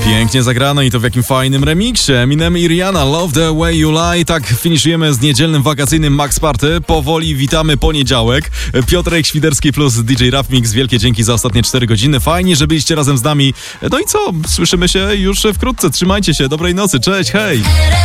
Pięknie zagrano i to w jakim fajnym remiksie. Eminem i Rihanna, Love the Way You Lie. Tak finiszujemy z niedzielnym wakacyjnym Max Party. Powoli witamy poniedziałek. Piotrek Świderski plus DJ Rap Mix. Wielkie dzięki za ostatnie 4 godziny. Fajnie, że byliście razem z nami. No i co? Słyszymy się już wkrótce. Trzymajcie się. Dobrej nocy. Cześć, hej!